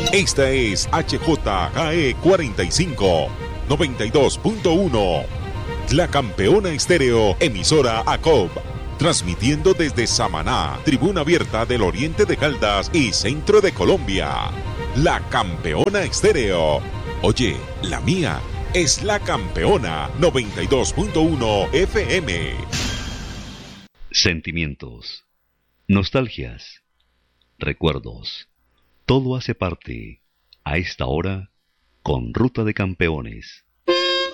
Esta es HJKE 45, 92.1. La Campeona Estéreo, emisora ACOB. Transmitiendo desde Samaná, tribuna abierta del oriente de Caldas y centro de Colombia. La Campeona Estéreo. Oye, la mía es La Campeona 92.1 FM. Sentimientos, nostalgias, recuerdos. Todo hace parte, a esta hora, con Ruta de Campeones.